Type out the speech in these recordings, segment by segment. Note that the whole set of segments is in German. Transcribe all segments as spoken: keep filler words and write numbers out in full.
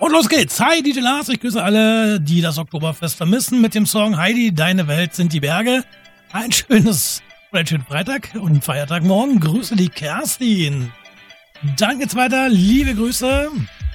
Und los geht's. Hi, D J Lars. Ich grüße alle, die das Oktoberfest vermissen mit dem Song Heidi, deine Welt sind die Berge. Ein schönes, einen schönen Freitag und einen Feiertagmorgen. Grüße die Kerstin. Dann geht's weiter. Liebe Grüße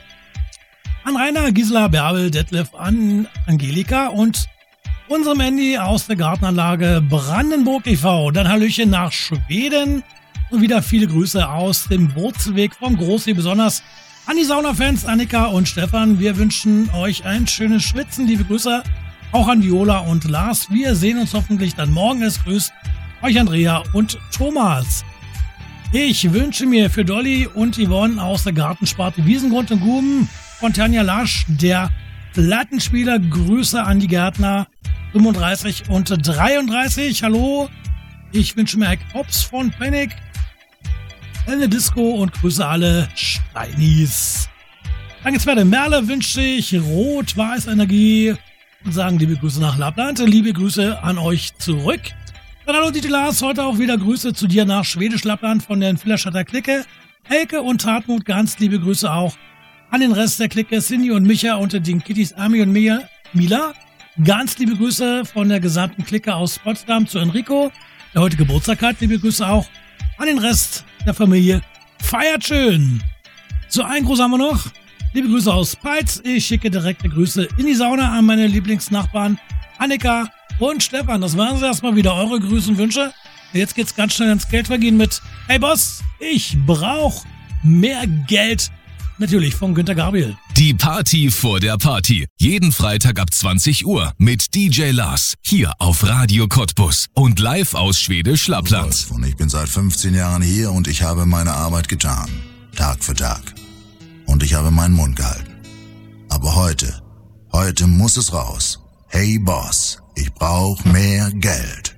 an Rainer, Gisela, Bärbel, Detlef, an Angelika und unserem Handy aus der Gartenanlage Brandenburg e V. Dann Hallöchen nach Schweden und wieder viele Grüße aus dem Wurzelweg vom Großsee, besonders an die Saunafans Annika und Stefan. Wir wünschen euch ein schönes Schwitzen. Liebe Grüße auch an Viola und Lars. Wir sehen uns hoffentlich dann morgen. Es grüßt euch Andrea und Thomas. Ich wünsche mir für Dolly und Yvonne aus der Gartensparte Wiesengrund und Guben von Tanja Lasch, der Plattenspieler, Grüße an die Gärtner fünfunddreißig und dreiunddreißig. Hallo, ich wünsche mir Herr Ops von Panic, eine Disco und grüße alle Steinis. Dann geht's weiter. Merle wünsche ich Rot-Weiß Energie und sagen liebe Grüße nach Lappland. Liebe Grüße an euch zurück. Dann hallo D J Lars, heute auch wieder Grüße zu dir nach Schwedisch Lappland von den Villerstadter Clique. Elke und Hartmut, ganz liebe Grüße auch an den Rest der Clique, Cindy und Micha unter den Kittys Ami und Mia, Mila. Ganz liebe Grüße von der gesamten Clique aus Potsdam zu Enrico, der heute Geburtstag hat. Liebe Grüße auch an den Rest der Familie. Feiert schön! So, ein Gruß haben wir noch. Liebe Grüße aus Peitz. Ich schicke direkte Grüße in die Sauna an meine Lieblingsnachbarn Annika und Stefan. Das waren sie erstmal wieder, eure Grüße und Wünsche. Jetzt geht's ganz schnell ins Geldverdienen mit Hey Boss, ich brauch mehr Geld. Natürlich von Günter Gabriel. Die Party vor der Party. Jeden Freitag ab zwanzig Uhr mit D J Lars. Hier auf Radio Cottbus und live aus Schwedisch Lappland. Und ich bin seit fünfzehn Jahren hier und ich habe meine Arbeit getan. Tag für Tag. Und ich habe meinen Mund gehalten. Aber heute, heute muss es raus. Hey Boss, ich brauch mehr Geld.